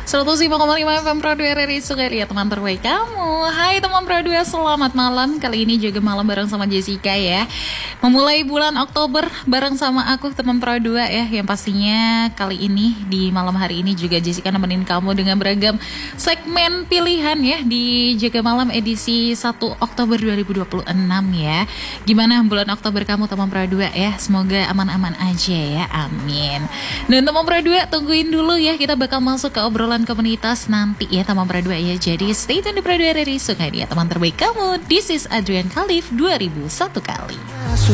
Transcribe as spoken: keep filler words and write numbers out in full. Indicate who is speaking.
Speaker 1: seratus lima koma lima F M Pro dua R R I Sukaria, teman terbaik kamu. Hai teman Pro dua, selamat malam. Kali ini juga malam bareng sama Jessica ya. Memulai bulan Oktober bareng sama aku teman Pro dua ya. Yang pastinya kali ini di malam hari ini juga Jessica nemenin kamu dengan beragam segmen pilihan ya di Jaga Malam edisi satu Oktober dua ribu dua puluh enam ya. Gimana bulan Oktober kamu teman Pro dua ya? Semoga aman-aman aja ya. Amin. Dan teman Pro dua tungguin dulu ya, kita bakal masuk ke obrolan komunitas nanti ya teman Pro dua ya. Jadi stay tune di Pro dua R R I Sukaria, teman terbaik kamu. This is Adrian Khalif dua ribu satu kali.